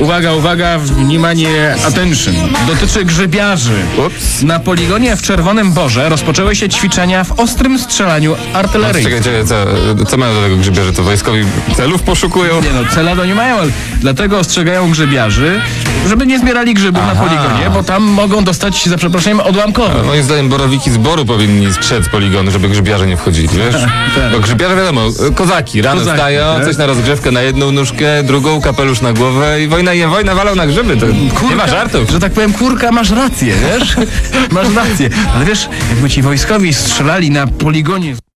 Uwaga, uwaga, wнимanie, attention. Dotyczy grzybiarzy. Ups. Na poligonie w Czerwonym Borze rozpoczęły się ćwiczenia w ostrym strzelaniu artyleryjskim. Czekajcie, co mają do tego grzybiarze? To wojskowi celów poszukują? Nie no, cela to nie mają, ale dlatego ostrzegają grzybiarzy, żeby nie zbierali grzybów na poligonie, bo tam mogą dostać, za przeproszeniem, odłamkowe. Moim zdaniem borowiki z boru powinni strzec z poligonu, żeby grzybiarze nie wchodzili, wiesz? tak. Bo grzybiarze wiadomo, kozaki, rano Kozaki, wstają, tak? coś na rozgrzewkę na jedną nóżkę, drugą, kapelusz na głowę i wojna walą na grzyby, to nie ma żartów. Że tak powiem, kurka, masz rację, wiesz? Masz rację. Ale wiesz, jakby ci wojskowi strzelali na poligonie...